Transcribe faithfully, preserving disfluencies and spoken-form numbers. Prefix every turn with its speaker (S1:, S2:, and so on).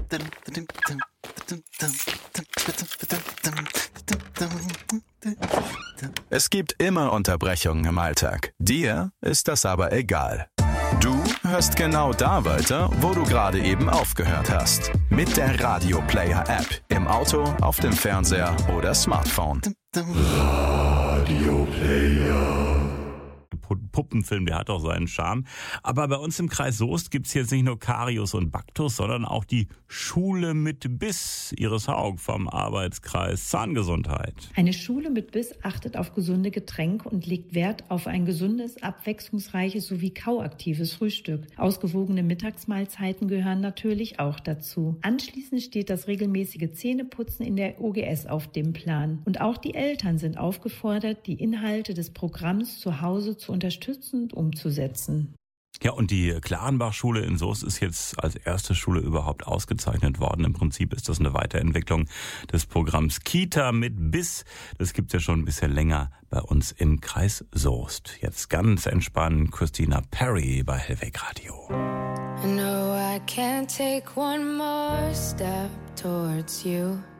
S1: Es gibt immer Unterbrechungen im Alltag. Dir ist das aber egal. Du hörst genau da weiter, wo du gerade eben aufgehört hast. Mit der Radio Player App. Im Auto, auf dem Fernseher oder Smartphone.
S2: Radio Player.
S3: Puppenfilm, der hat auch seinen Charme. Aber bei uns im Kreis Soest gibt es jetzt nicht nur Karius und Baktus, sondern auch die Schule mit Biss. Iris Haug vom Arbeitskreis Zahngesundheit.
S4: Eine Schule mit Biss achtet auf gesunde Getränke und legt Wert auf ein gesundes, abwechslungsreiches sowie kauaktives Frühstück. Ausgewogene Mittagsmahlzeiten gehören natürlich auch dazu. Anschließend steht das regelmäßige Zähneputzen in der O G S auf dem Plan. Und auch die Eltern sind aufgefordert, die Inhalte des Programms zu Hause zu unterstützen und umzusetzen.
S3: Ja, und die Klarenbach-Schule in Soest ist jetzt als erste Schule überhaupt ausgezeichnet worden. Im Prinzip ist das eine Weiterentwicklung des Programms Kita mit Biss. Das gibt's ja schon ein bisschen länger bei uns im Kreis Soest. Jetzt ganz entspannt Christina Perry bei Hellweg Radio.
S5: No, I can't take one more step towards you.